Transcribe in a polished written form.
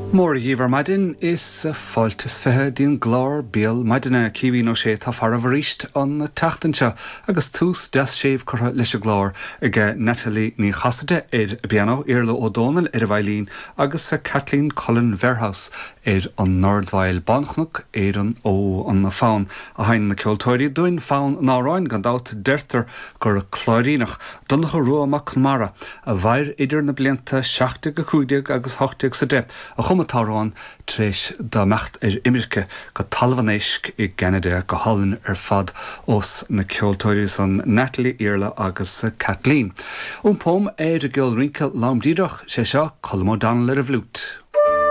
Mór híomhar maidin is fáiltas fithe dín glár béal maidine cíhí nó sé tá far bhríist an teachtainse agus tús deas séomh chutha leis a glár ige Natalie ní chasaide ar piano Iarla O'Donnell ar a bhailín agus sa Kathleen Cullen Verhouse ar an Nordmhail Bánchnach ar an ó an na fán a hain na ceoltóirí dúin fán náráin gan dát deirtar gur a chláirínach donnach a ruamach mara a bhair idir na blianta 60 go 50 agus 80 sa de a chumatárán tréis dá mecht ar imirce go talhanéisc i Canada go hallan ar fad os na ceoltóirí san Natalie Iarla agus Kathleen. Póm ar a gil rinkel lámdíireach sé seo Colm O'Donnell ar a bhlút.